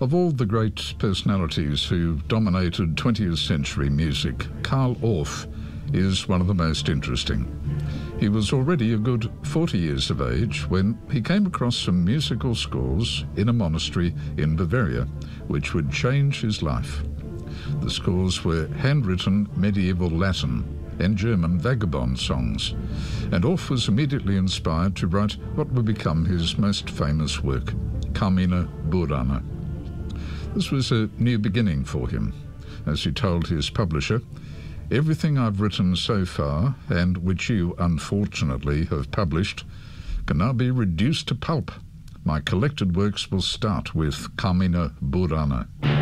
Of all the great personalities who dominated 20th century music, Carl Orff is one of the most interesting. He was already a good 40 years of age when he came across some musical scores in a monastery in Bavaria, which would change his life. The scores were handwritten medieval Latin and German vagabond songs, and Orff was immediately inspired to write what would become his most famous work, Carmina Burana. This was a new beginning for him. As he told his publisher, "Everything I've written so far, and which you unfortunately have published, can now be reduced to pulp. My collected works will start with Carmina Burana."